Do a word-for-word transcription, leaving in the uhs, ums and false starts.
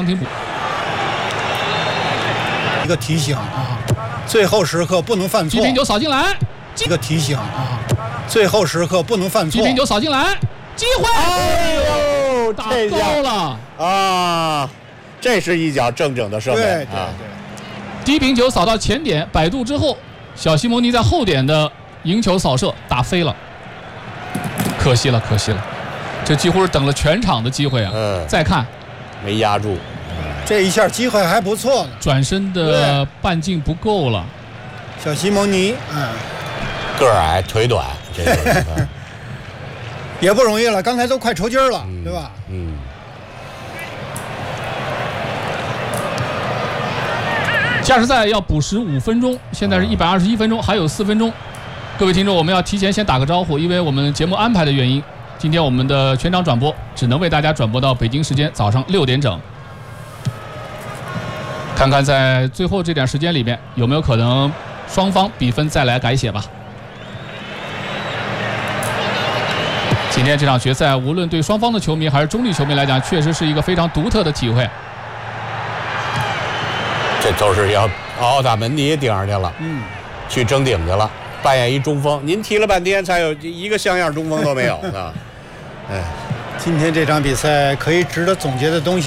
庭补。 一个提醒啊，最后时刻不能犯错。 击平球扫进来， 一个提醒啊，最后时刻不能犯错。 击平球扫进来，机会！ 哎呦， 打高了啊！这是一脚正整的射门。 对对对。 啊低平球扫到前点摆渡之后，小西蒙尼在后点的迎球扫射打飞了，可惜了，可惜了，这几乎是等了全场的机会啊！ 嗯， 再看， 没压住， 这一下机会还不错呢， 转身的半径不够了。 小西蒙尼，嗯， 个儿矮腿短，这个也不容易了，刚才都快抽筋了， 嗯、 对吧？ 嗯。 加时赛要补时五分钟，现在是一百二十一分钟，还有四分钟。各位听众，我们要提前先打个招呼，因为我们节目安排的原因，今天我们的全场转播只能为大家转播到北京时间早上六点整。看看在最后这点时间里面有没有可能双方比分再来改写吧。今天这场决赛，无论对双方的球迷还是中立球迷来讲，确实是一个非常独特的体会。 这都是要奥塔门尼顶上去了， 嗯， 去争顶去了，扮演一中锋。您提了半天，才有一个像样中锋都没有呢。哎， 今天这场比赛可以值得总结的东西。